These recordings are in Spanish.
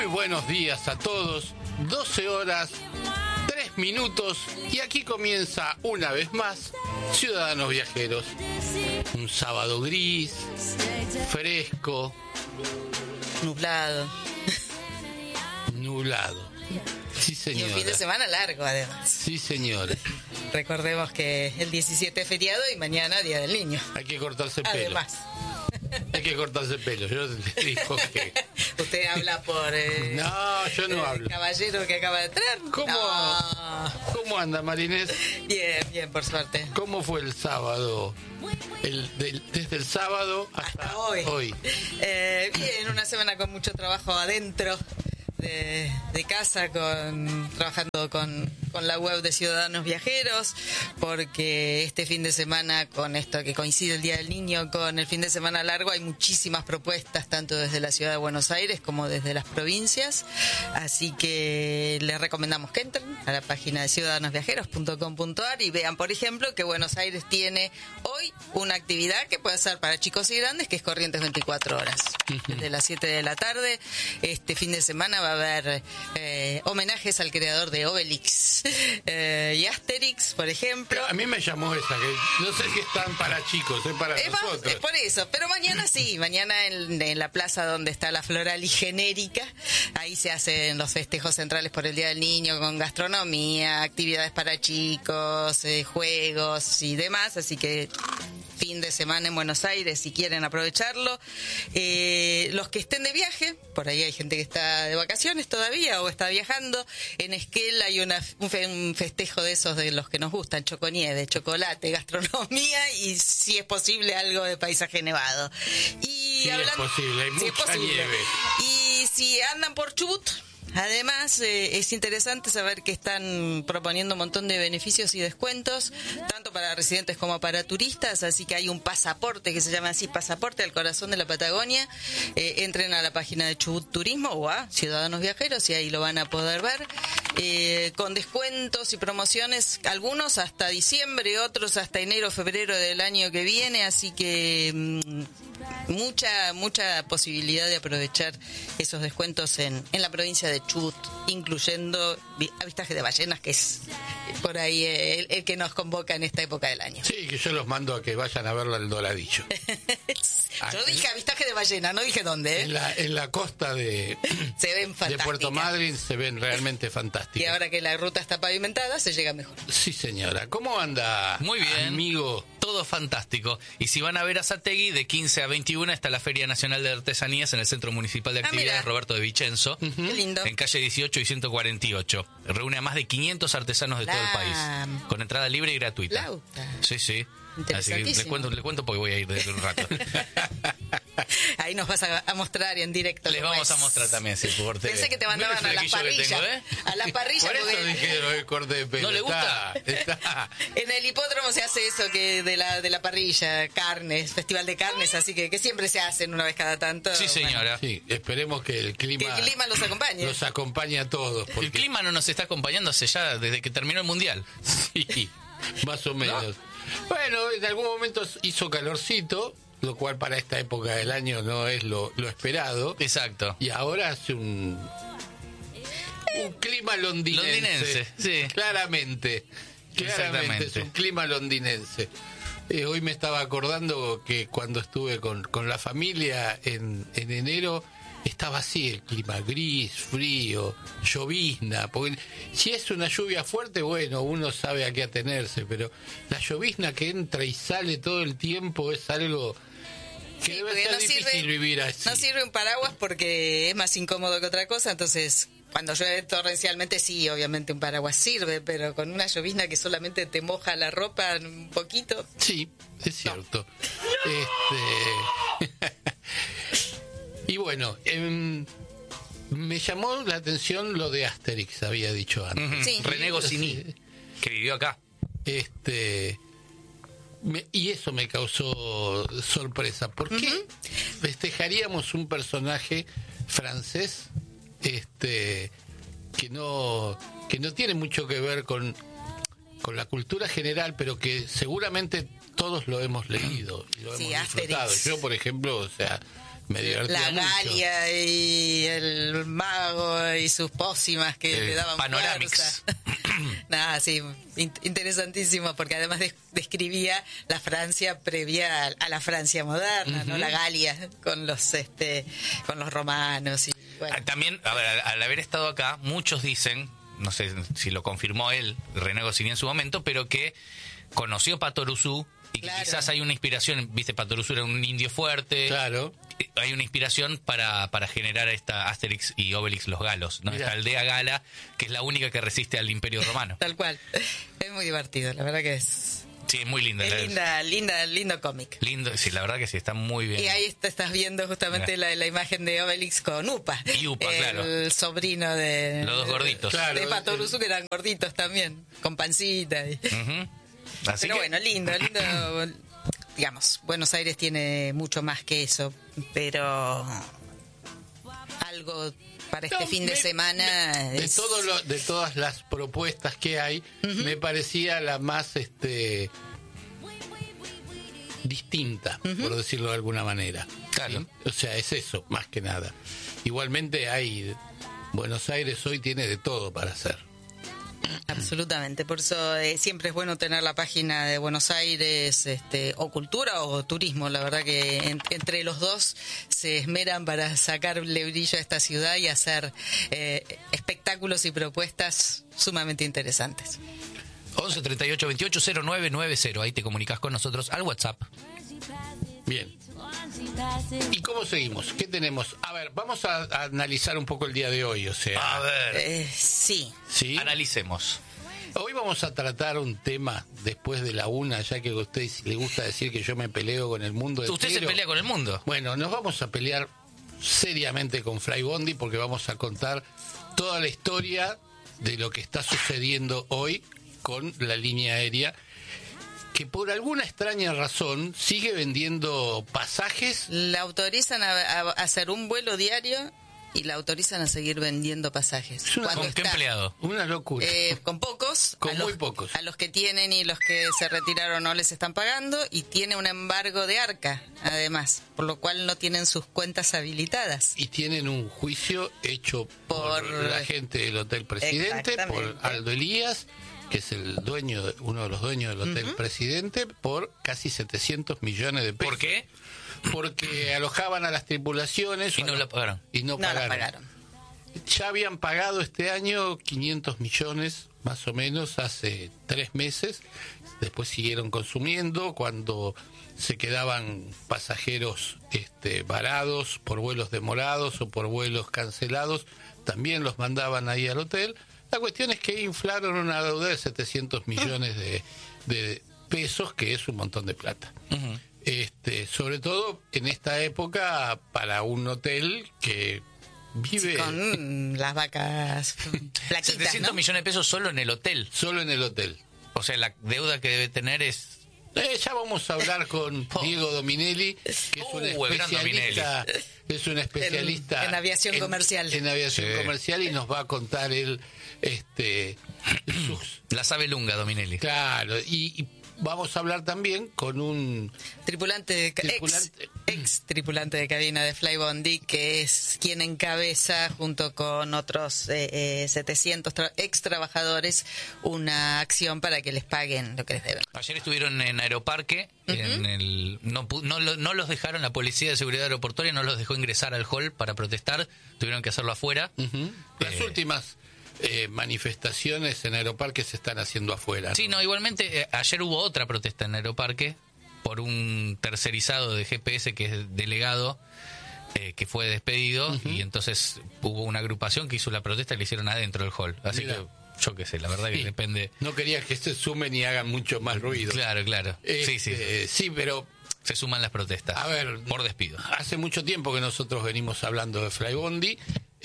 buenos días a todos. 12 horas, 3 minutos y aquí comienza una vez más Ciudadanos Viajeros. Un sábado gris, fresco, nublado. Sí, señora. Y un fin de semana largo, además. Sí, señora. Recordemos que el 17 es feriado y mañana Día del Niño. Hay que cortarse el pelo. Además. Hay que cortarse el pelo. Yo le digo que... Usted habla por... no, yo no hablo. Caballero que acaba de entrar. ¿Cómo anda, Marinés? Bien, por suerte. ¿Cómo fue el sábado? Desde el sábado hasta hoy. Bien, una semana con mucho trabajo adentro de casa, trabajando con la web de Ciudadanos Viajeros, porque este fin de semana, con esto que coincide el Día del Niño con el fin de semana largo, hay muchísimas propuestas, tanto desde la ciudad de Buenos Aires como desde las provincias, así que les recomendamos que entren a la página de ciudadanosviajeros.com.ar y vean, por ejemplo, que Buenos Aires tiene hoy una actividad que puede ser para chicos y grandes, que es Corrientes 24 horas. Desde las 7 de la tarde, este fin de semana va a haber homenajes al creador de Obelix y Asterix, por ejemplo. A mí me llamó esa, que no sé si están para chicos, es para nosotros. Es por eso, pero mañana sí, mañana en la plaza donde está la Floral y Genérica, ahí se hacen los festejos centrales por el Día del Niño, con gastronomía, actividades para chicos, juegos y demás, así que fin de semana en Buenos Aires, si quieren aprovecharlo. Los que estén de viaje, por ahí hay gente que está de vacaciones todavía o está viajando, en Esquel hay un festejo de esos de los que nos gustan, choconieve, chocolate, gastronomía y, si es posible, algo de paisaje nevado. Es posible, hay mucha nieve. Y si andan por Chubut, además, es interesante saber que están proponiendo un montón de beneficios y descuentos, tanto para residentes como para turistas, así que hay un pasaporte que se llama así, Pasaporte al Corazón de la Patagonia. Entren a la página de Chubut Turismo o a Ciudadanos Viajeros y ahí lo van a poder ver, con descuentos y promociones, algunos hasta diciembre, otros hasta enero, febrero del año que viene, así que mucha posibilidad de aprovechar esos descuentos en la provincia de Chubut, incluyendo avistaje de ballenas, que es por ahí el que nos convoca en esta época del año. Sí, que yo los mando a que vayan a verlo al Doradillo. Yo dije avistaje de ballena, no dije dónde. En la costa de Puerto Madryn se ven realmente fantásticos. Y ahora que la ruta está pavimentada, se llega mejor. Sí, señora. ¿Cómo anda, muy bien, amigo? Todo fantástico. Y si van a ver a Sategui, de 15 a 21 está la Feria Nacional de Artesanías en el Centro Municipal de Actividades Roberto de Vicenzo. Qué lindo. En calle 18 y 148. Reúne a más de 500 artesanos de todo el país. Con entrada libre y gratuita. Lauta. Sí. Así que le cuento porque voy a ir dentro de un rato. Ahí nos vas a mostrar en directo. Les vamos a mostrar también, sí, por TV. Pensé que te mandaban a las parrillas. A las parrillas. Por eso dije lo del corte de pelo. ¿No le gusta? Está. En el hipódromo se hace eso, que de la parrilla, carnes, festival de carnes, así que siempre se hacen una vez cada tanto. Sí, señora. Bueno. Sí, esperemos que el clima los acompañe. Los acompañe a todos. El clima no nos está acompañando desde que terminó el Mundial. Sí, más o menos. ¿No? Bueno, en algún momento hizo calorcito, lo cual para esta época del año no es lo esperado. Exacto. Y ahora hace un clima londinense. Sí. Claramente, es un clima londinense. Hoy me estaba acordando que cuando estuve con la familia en enero, estaba así el clima, gris, frío, llovizna, porque si es una lluvia fuerte, bueno, uno sabe a qué atenerse, pero la llovizna que entra y sale todo el tiempo es algo que debe ser difícil vivir así. No sirve un paraguas porque es más incómodo que otra cosa, entonces cuando llueve torrencialmente sí, obviamente un paraguas sirve, pero con una llovizna que solamente te moja la ropa un poquito. Sí, es cierto. Y bueno, me llamó la atención lo de Asterix, había dicho antes. Sí. René Goscinny, que vivió acá. Y eso me causó sorpresa. ¿Por qué festejaríamos un personaje francés que no tiene mucho que ver con la cultura general, pero que seguramente todos lo hemos leído y lo hemos disfrutado? Asterix. Yo, por ejemplo, Me divertía la mucho. Galia y el mago y sus pócimas que le daban Panoramix. fuerza. Nada, sí, interesantísimo, porque además describía la Francia previa a la Francia moderna, ¿no? La Galia con los romanos y bueno. También, a ver, al haber estado acá, muchos dicen, no sé si lo confirmó él, René Goscinny en su momento, pero que conoció Patoruzú y que Claro. quizás hay una inspiración, viste, Patoruzú era un indio fuerte. Claro. Hay una inspiración para generar esta Asterix y Obelix los galos, ¿no? Mirá. Esta aldea gala, que es la única que resiste al Imperio Romano. Tal cual. Es muy divertido, la verdad que es Sí, es muy linda. lindo cómic. Lindo, sí, la verdad que sí, está muy bien. Y ahí estás viendo justamente la imagen de Obelix con Upa. Y Upa, el claro. sobrino de... Los dos gorditos. Claro. De Patoruzú, que eran gorditos también, con pancita. Ujú. Así Pero que, bueno, lindo. Digamos, Buenos Aires tiene mucho más que eso, pero algo para este fin de semana de es... de todas las propuestas que hay, me parecía la más distinta, por decirlo de alguna manera. Claro. ¿Sí? O sea, es eso, más que nada. Igualmente Buenos Aires hoy tiene de todo para hacer. Absolutamente, por eso siempre es bueno tener la página de Buenos Aires, o Cultura o Turismo. La verdad que entre los dos se esmeran para sacarle brillo a esta ciudad y hacer espectáculos y propuestas sumamente interesantes. 11 38 28 0990. Ahí te comunicas con nosotros al WhatsApp. Bien. ¿Y cómo seguimos? ¿Qué tenemos? A ver, vamos a analizar un poco el día de hoy, o sea... A ver, Sí. ¿sí? analicemos. Hoy vamos a tratar un tema después de la una, ya que a usted le gusta decir que yo me peleo con el mundo entero. ¿Usted se pelea con el mundo? Bueno, nos vamos a pelear seriamente con Fly Bondi porque vamos a contar toda la historia de lo que está sucediendo hoy con la línea aérea, que por alguna extraña razón sigue vendiendo pasajes. La autorizan a hacer un vuelo diario y la autorizan a seguir vendiendo pasajes. Es una- Cuando ¿Con qué está, empleado? Una locura. con pocos, Con muy pocos. a los que tienen y los que se retiraron no les están pagando, y tiene un embargo de arca, además, por lo cual no tienen sus cuentas habilitadas. Y tienen un juicio hecho por la gente del Hotel Presidente, por Exactamente. Aldo Elías, que es uno de los dueños del Hotel Presidente, por casi 700 millones de pesos. ¿Por qué? Porque alojaban a las tripulaciones Y no la pagaron. y no No la pagaron. pagaron. Ya habían pagado este año 500 millones, más o menos, hace 3 meses. Después siguieron consumiendo cuando se quedaban pasajeros varados por vuelos demorados o por vuelos cancelados. También los mandaban ahí al hotel. La cuestión es que inflaron una deuda de 700 millones de pesos, que es un montón de plata. Ujú. Sobre todo en esta época para un hotel que vive Con las vacas flaquitas, 700 ¿no? millones de pesos solo en el hotel. solo en el hotel. O sea, la deuda que debe tener es... Ya vamos a hablar con Diego Dominelli, que es un el gran especialista, es un especialista En aviación comercial. En aviación Sí. comercial, y nos va a contar él sus... La sabe lunga, Dominelli. Claro, y vamos a hablar también con un Tripulante de ex tripulante de cabina de Flybondi, que es quien encabeza junto con otros 700 ex trabajadores una acción para que les paguen lo que les deben. Ayer estuvieron en Aeroparque, no los dejaron, la Policía de Seguridad Aeroportuaria no los dejó ingresar al hall para protestar, tuvieron que hacerlo afuera. las últimas manifestaciones en Aeroparque se están haciendo afuera. Sí, no, igualmente ayer hubo otra protesta en Aeroparque por un tercerizado de GPS que es delegado, que fue despedido, y entonces hubo una agrupación que hizo la protesta y le hicieron adentro del hall. Así Mira. que yo qué sé, la verdad que Sí. depende. No quería que se sumen y hagan mucho más ruido. Claro. Sí. Sí, pero Se suman las protestas. a ver, por despido. hace mucho tiempo que nosotros venimos hablando de Flybondi,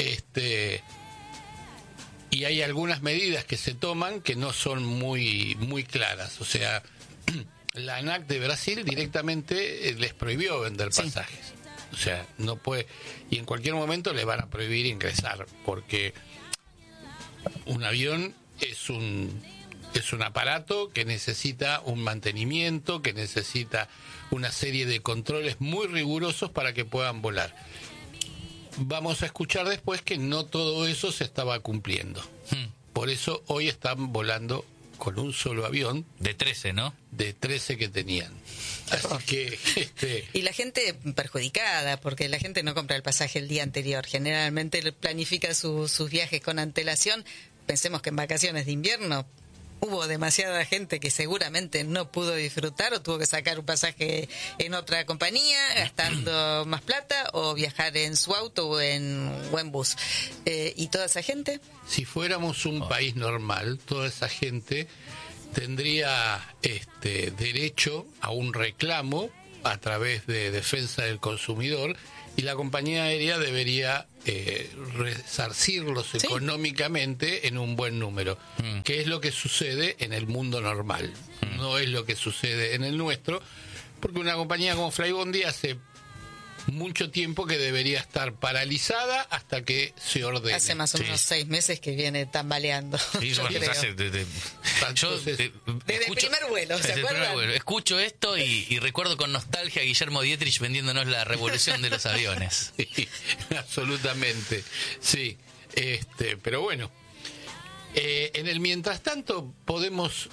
y hay algunas medidas que se toman que no son muy claras. O sea, la ANAC de Brasil directamente les prohibió vender pasajes. O sea, no puede, y en cualquier momento les van a prohibir ingresar, porque un avión es un Es un aparato que necesita un mantenimiento, que necesita una serie de controles muy rigurosos para que puedan volar. Vamos a escuchar después que no todo eso se estaba cumpliendo. Por eso hoy están volando con un solo avión. De 13, ¿no? De 13 que tenían. Así que... Y la gente perjudicada, porque la gente no compra el pasaje el día anterior. Generalmente planifica sus viajes con antelación. Pensemos que en vacaciones de invierno hubo demasiada gente que seguramente no pudo disfrutar o tuvo que sacar un pasaje en otra compañía gastando más plata o viajar en su auto o en bus. ¿Y toda esa gente? Si fuéramos un país normal, toda esa gente tendría derecho a un reclamo a través de defensa del consumidor y la compañía aérea debería resarcirlos económicamente en un buen número, que es lo que sucede en el mundo normal, no es lo que sucede en el nuestro, porque una compañía como Flybondi hace mucho tiempo que debería estar paralizada hasta que se ordene. Hace más o menos 6 meses que viene tambaleando. Sí, yo creo. desde el primer vuelo, ¿se acuerdan? Escucho esto y recuerdo con nostalgia a Guillermo Dietrich vendiéndonos la revolución de los aviones. Sí, absolutamente, sí. Pero bueno, en el mientras tanto podemos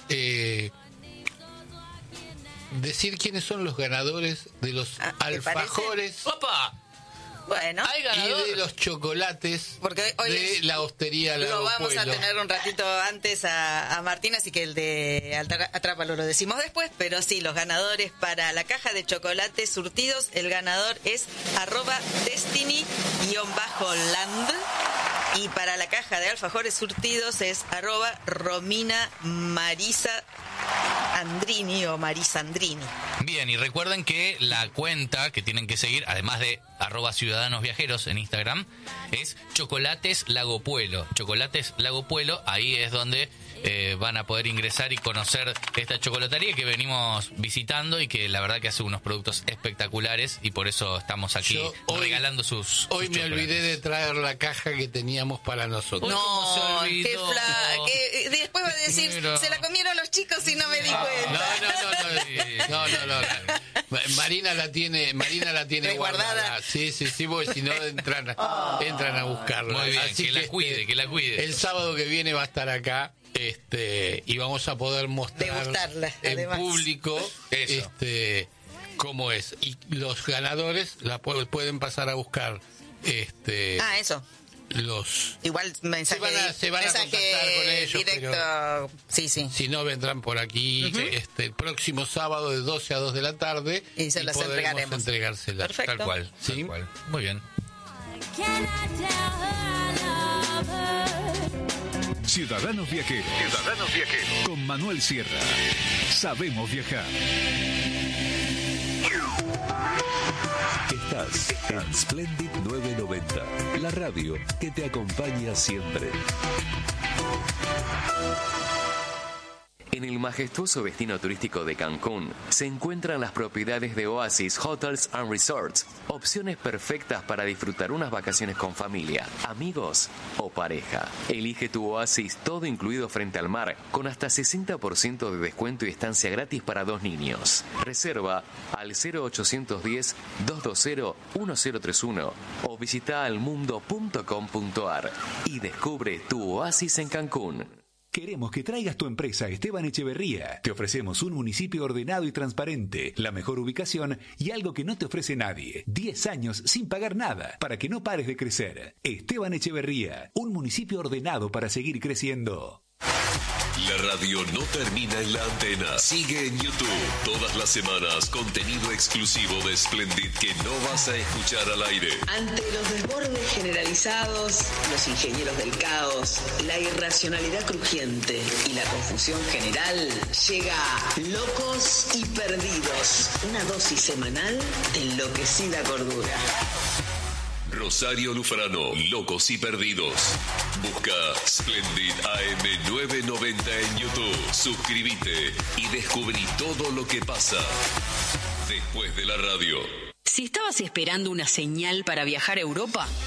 decir quiénes son los ganadores de los alfajores. ¡Opa! Bueno, y de los chocolates. Porque hoy de la hostería Lago lo vamos Pueblo. a tener un ratito antes a Martín, así que el de Atrápalo lo decimos después, pero sí, los ganadores para la caja de chocolates surtidos, el ganador es @Destiny_Land, y para la caja de alfajores surtidos es @Romina Marisa Andrini o Marisandrini. Bien, y recuerden que la cuenta que tienen que seguir, además de @ciudadanosviajeros en Instagram, es Chocolates Lago Pueblo. Chocolates Lago Pueblo, ahí es donde van a poder ingresar y conocer esta chocolatería que venimos visitando y que la verdad que hace unos productos espectaculares y por eso estamos aquí regalando sus Hoy me chocolates. olvidé de traer la caja que teníamos para nosotros. No, qué que después va a decir, Mira. Se la comieron los chicos y no me di cuenta. No. Marina la tiene guardada. Sí, porque si no entran a buscarla. Muy bien, Así que la cuide. El sábado que viene va a estar acá y vamos a poder mostrar Degustarla, en además. público cómo es. Y los ganadores la pueden pasar a buscar Eso. los Igual mensaje se van a contactar con ellos, directo. pero Sí. si no vendrán por aquí el próximo sábado de 12 a 2 de la tarde Y se las podremos entregáramos. entregárselas. Perfecto. Tal cual, ¿Sí? tal cual. Muy bien. Ciudadanos Viajeros. Con Manuel Sierra. Sabemos viajar. Estás en Splendid 990, la radio que te acompaña siempre. En el majestuoso destino turístico de Cancún se encuentran las propiedades de Oasis Hotels and Resorts, opciones perfectas para disfrutar unas vacaciones con familia, amigos o pareja. Elige tu Oasis todo incluido frente al mar, con hasta 60% de descuento y estancia gratis para 2 niños. Reserva al 0810-220-1031 o visita almundo.com.ar y descubre tu Oasis en Cancún. Queremos que traigas tu empresa a Esteban Echeverría. Te ofrecemos un municipio ordenado y transparente, la mejor ubicación y algo que no te ofrece nadie. 10 años sin pagar nada, para que no pares de crecer. Esteban Echeverría, un municipio ordenado para seguir creciendo. La radio no termina en la antena. Sigue en YouTube. Todas las semanas, contenido exclusivo de Splendid que no vas a escuchar al aire. Ante los desbordes generalizados, los ingenieros del caos, la irracionalidad crujiente y la confusión general, llega Locos y Perdidos, una dosis semanal de enloquecida cordura. Rosario Lufrano, Locos y Perdidos. Busca Splendid AM 990 en YouTube. Suscríbete y descubrí todo lo que pasa después de la radio. Si estabas esperando una señal para viajar a Europa,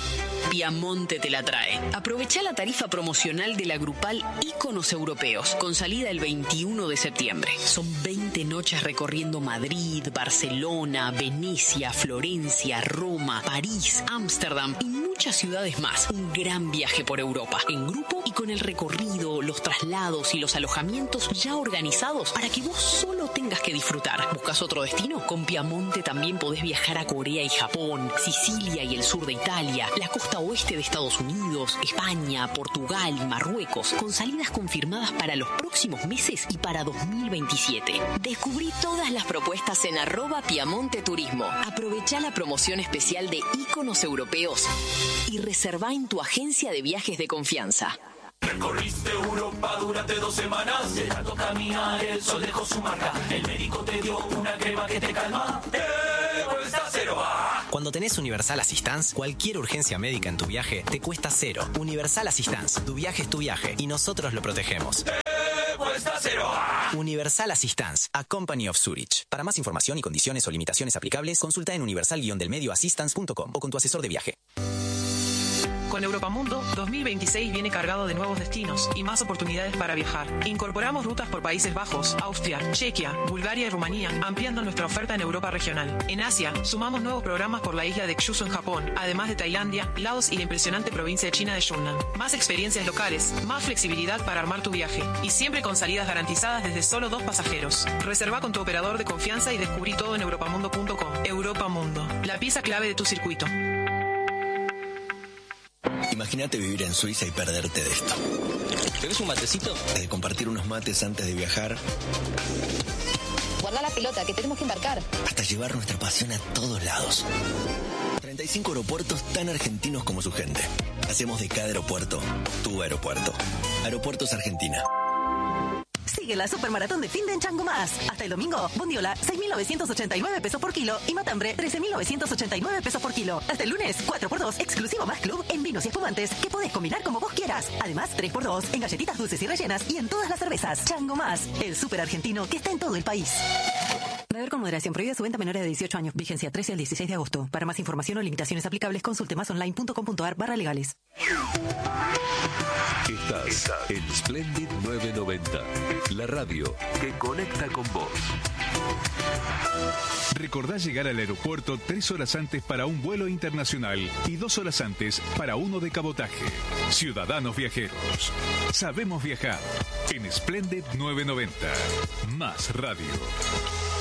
Piamonte te la trae. Aprovecha la tarifa promocional de la grupal Íconos Europeos, con salida el 21 de septiembre. Son 20 noches recorriendo Madrid, Barcelona, Venecia, Florencia, Roma, París, Ámsterdam y muchas ciudades más. Un gran viaje por Europa, en grupo y con el recorrido, los traslados y los alojamientos ya organizados para que vos solo tengas que disfrutar. ¿Buscas otro destino? Con Piamonte también podés viajar a Corea y Japón, Sicilia y el sur de Italia, la costa oeste de Estados Unidos, España, Portugal y Marruecos, con salidas confirmadas para los próximos meses y para 2027. Descubrí todas las propuestas en @Piamonte Turismo. Aprovechá la promoción especial de Íconos Europeos y reservá en tu agencia de viajes de confianza. Recorriste Europa durante 2 semanas, de tanto caminar el sol dejó su marca. El médico te dio una crema que te calma. Cuesta cero. Cuando tenés Universal Assistance, cualquier urgencia médica en tu viaje te cuesta cero. Universal Assistance, tu viaje es tu viaje y nosotros lo protegemos. Cuesta cero. Universal Assistance, a Company of Zurich. Para más información y condiciones o limitaciones aplicables, consulta en universal-delmedioassistance.com o con tu asesor de viaje. Con Europamundo, 2026 viene cargado de nuevos destinos y más oportunidades para viajar. Incorporamos rutas por Países Bajos, Austria, Chequia, Bulgaria y Rumanía, ampliando nuestra oferta en Europa regional. En Asia, sumamos nuevos programas por la isla de Kyushu en Japón, además de Tailandia, Laos y la impresionante provincia de China de Yunnan. Más experiencias locales, más flexibilidad para armar tu viaje y siempre con salidas garantizadas desde solo 2 pasajeros. Reserva con tu operador de confianza y descubrí todo en europamundo.com. Europamundo, la pieza clave de tu circuito. Imagínate vivir en Suiza y perderte de esto. ¿Querés un matecito? De compartir unos mates antes de viajar. Guarda la pelota, que tenemos que embarcar. Hasta llevar nuestra pasión a todos lados. 35 aeropuertos tan argentinos como su gente. Hacemos de cada aeropuerto tu aeropuerto. Aeropuertos Argentina. Sigue la supermaratón de fin de en Chango Más. Hasta el domingo, bondiola, 6.989 pesos por kilo y matambre, 13.989 pesos por kilo. Hasta el lunes, 4x2 exclusivo Más Club en vinos y espumantes que podés combinar como vos quieras. Además, 3x2 en galletitas dulces y rellenas y en todas las cervezas. Chango Más, el súper argentino que está en todo el país. Beber con moderación. Prohibida su venta a menores de 18 años. Vigencia 13 al 16 de agosto. Para más información o limitaciones aplicables, consulte masonline.com.ar/legales. Estás en Splendid 990, la radio que conecta con vos. Recordá llegar al aeropuerto 3 horas antes para un vuelo internacional y 2 horas antes para uno de cabotaje. Ciudadanos viajeros, sabemos viajar en Splendid 990. Más radio.